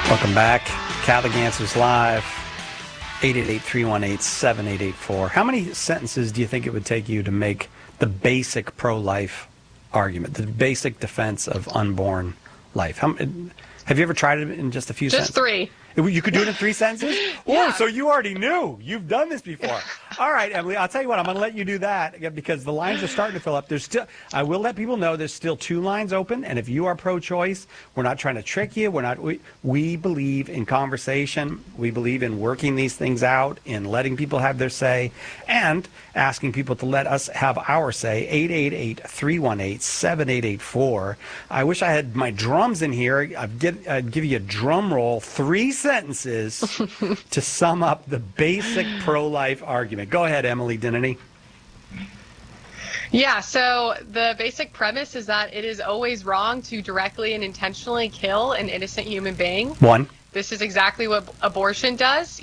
Welcome back. Catholic Answers Live, 888-318-7884. How many sentences do you think it would take you to make the basic pro-life argument, the basic defense of unborn life? Have you ever tried it in just a few sentences? Just 3. You could do it in 3 sentences? Yeah. Oh, so you already knew. You've done this before. All right, Emily, I'll tell you what, I'm going to let you do that because the lines are starting to fill up. I will let people know there's still 2 lines open, and if you are pro-choice, we're not trying to trick you. We believe in conversation. We believe in working these things out, in letting people have their say, and asking people to let us have our say. 888-318-7884. I wish I had my drums in here. I'd give you a drum roll, 3 sentences to sum up the basic pro-life argument. Go ahead, Emily Denneny. Yeah, so the basic premise is that it is always wrong to directly and intentionally kill an innocent human being. 1. This is exactly what abortion does.